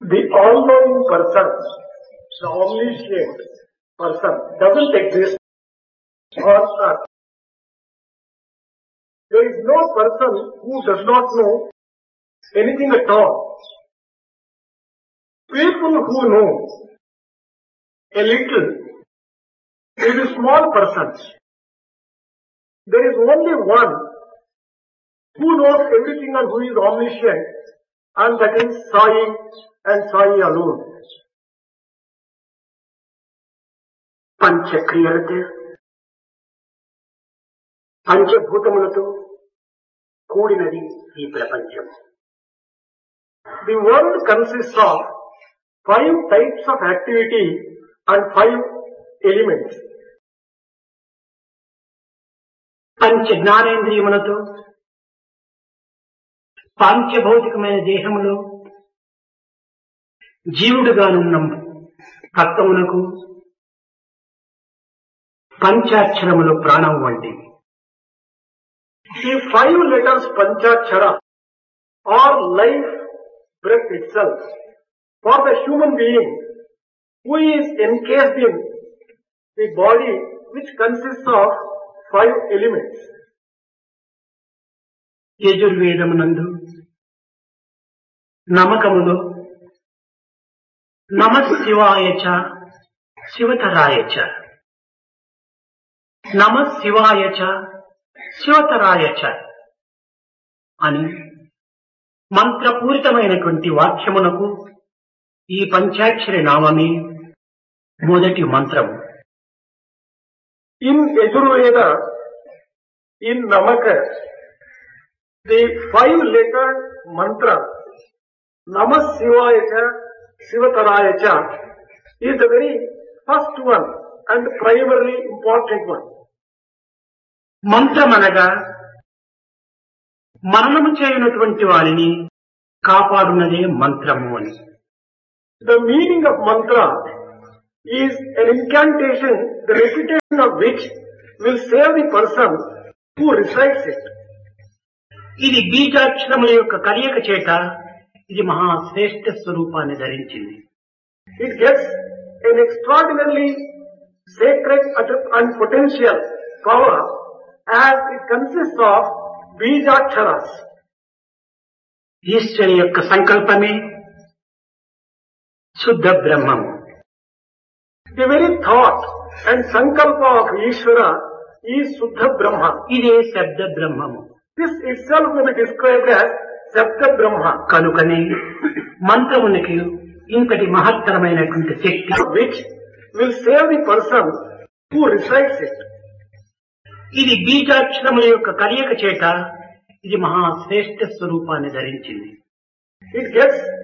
The all-knowing person, the omniscient person, doesn't exist on earth. There is no person who does not know anything at all. People who know a little is a small person. There is only one who knows everything and who is omniscient, and that is Sai and Sai alone. పంచక్రియలతో పంచభూతములతో కూడినది ఈ ప్రపంచం. The world consists of 5 types of activity and 5 elements. పంచ జ్ఞానేంద్రియములతో పాంచభౌతికమైన దేహములో జీవుడుగానున్న తత్వమునకు పంచాక్షరములు ప్రాణం వంటివి. The 5 letters Panchakshara are life breath itself for the human being who is encased in the body which consists of 5 elements. యజుర్వేదమునందు నమకములో నమఃశివాయచ శివతరాయచ నమఃశివాయచ శివతరాయచ అని మంత్రపూరితమైనటువంటి వాక్యమునకు ఈ పంచాక్షరి నామమే మొదటి మంత్రము. In Yajurveda, in Namaka, the 5-letter mantra Namah Shivaya Shivatarayacha is the very first one and primarily important one. మంత్రమనగా మరణము చేయనటువంటి వారిని కాపాడునదే మంత్రము అని. The meaning of mantra is an incantation, the repetition of which will save the person who recites it. ఇది బీజాక్షరముల యొక్క కలయిక చేత ఇది మహాశ్రేష్ఠ స్వరూపాన్ని ధరించింది. It gets an extraordinarily sacred and potential power as it consists of Bijaksharas. Eshwari యొక్క సంకల్పమే శుద్ధ బ్రహ్మము. The very thought and sankalpa of Ishvara is Shuddha Brahma. ఇదే శబ్ద బ్రహ్మము. This itself may be described as Shabda Brahma. కనుకనే మంత్రమునికి ఇంతటి మహత్తరమైనటువంటి శక్తి which will save the person who recites it. ఇది బీజాక్షరముల యొక్క కలయిక చేత ఇది మహాశ్రేష్ఠ స్వరూపాన్ని ధరించింది. It gets